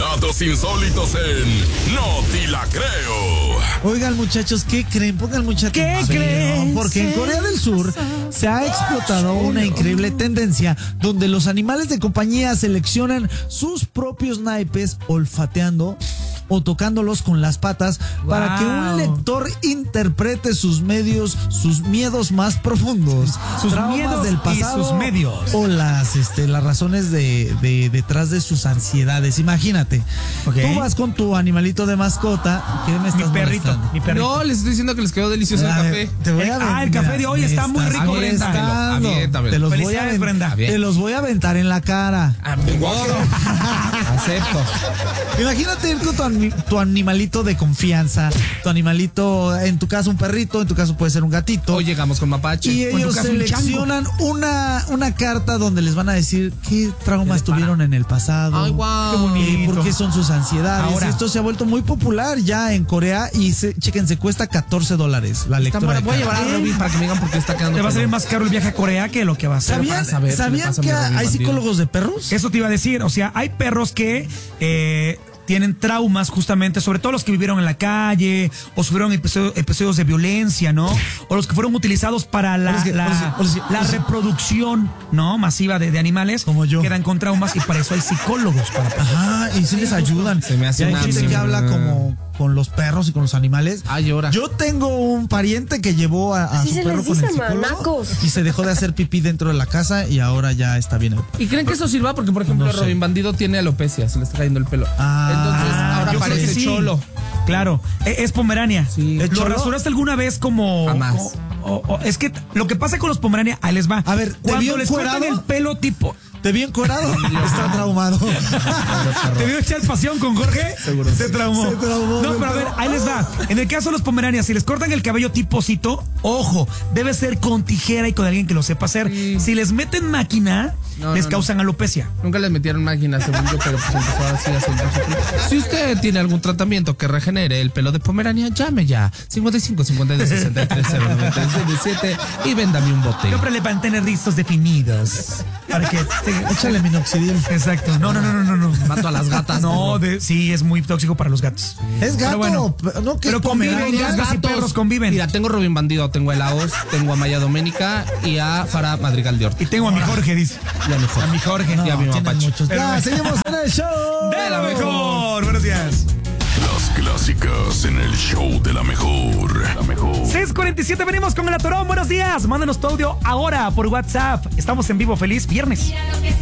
Datos insólitos en No Te La Creo. Oigan, muchachos, ¿qué creen? Pongan mucha atención. ¿Qué creen? Porque en Corea del Sur se ha explotado una increíble tendencia donde los animales de compañía seleccionan sus propios naipes olfateando o tocándolos con las patas para que un lector interprete sus miedos más profundos, sus traumas miedos del pasado y sus medios, o las razones de detrás de sus ansiedades. Imagínate, tú vas con tu animalito de mascota. ¿Qué me estás molestando? Mi perrito. No, les estoy diciendo que les quedó delicioso el café. Te voy a el café de hoy está muy rico, Brenda. Aviéntamelo. Te los voy a aventar en la cara. Acepto. Imagínate ir con tu animalito de confianza, tu animalito, en tu caso un perrito, en tu caso puede ser un gatito. Hoy llegamos con mapache. Y ellos seleccionan una carta donde les van a decir qué traumas tuvieron en el pasado. Ay, wow. Qué bonito. Por qué son sus ansiedades. Ahora, esto se ha vuelto muy popular ya en Corea y chéquense, cuesta $14 la lectura. Voy a llevar a Robin para que me digan por qué está quedando. Te va a salir más caro el viaje a Corea que lo que va a ser. ¿Sabían que hay psicólogos de perros? Eso te iba a decir, o sea, hay perros que tienen traumas justamente, sobre todo los que vivieron en la calle o sufrieron episodios de violencia, ¿no? O los que fueron utilizados para la reproducción, ¿no? Masiva de animales. Como yo. Quedan con traumas y para eso hay psicólogos. Ajá, y sí les ayudan. Se me hace hay gente que habla como con los perros y con los animales. Ay, llora. Yo tengo un pariente que llevó a su perro con el psicólogo y se dejó de hacer pipí dentro de la casa y ahora ya está bien. ¿Y creen que eso sirva? Porque, por ejemplo, No sé. Robin Bandido tiene alopecia, se le está cayendo el pelo. Entonces, ahora yo creo parece que sí. cholo. Claro, es Pomerania. Sí. ¿Es ¿Lo cholo? rasuraste alguna vez como...? Jamás. Es que lo que pasa con los Pomerania, ahí les va. A ver, ¿te cuando vio les cortan encuerado? el pelo tipo... ¿Te vi encuerado? Está traumado. ¿Te vio echar pasión con Jorge? Seguro. Se traumó. Se traumó, No, pero a ver, ahí les va. En el caso de los Pomeranias, si les cortan el cabello tipo osito, ojo, debe ser con tijera y con alguien que lo sepa hacer. Sí. Si les meten máquina, les causan alopecia. Nunca les metieron máquinas, según yo, pero pues empezó así a hacer. Si usted tiene algún tratamiento que regenere el pelo de Pomerania, llame ya. 55 52 63 097 y véndame un bote. Siempre le van a tener rizos definidos. Para que Échale minoxidil. Exacto. No. Mato a las gatas. No, sí, es muy tóxico para los gatos. Es gato. Pero bueno, no, ¿qué pero comen? conviven, gatos y perros conviven. Mira, tengo Robin Bandido, tengo a Laos, tengo a Maya Doménica y a Farah Madrigal de Ortiz. Y tengo a mi Jorge, dice. Y a mi Jorge. A mi Jorge. Y a mi Tienen mapache. muchos. Pero Ya, bueno. seguimos en el show. De la mejor. Buenos días. Las clásicas en el show de la mejor. 6:47, venimos con el Atorón. Buenos días. Mándanos tu audio ahora por WhatsApp. Estamos en vivo. Feliz viernes. Mira lo que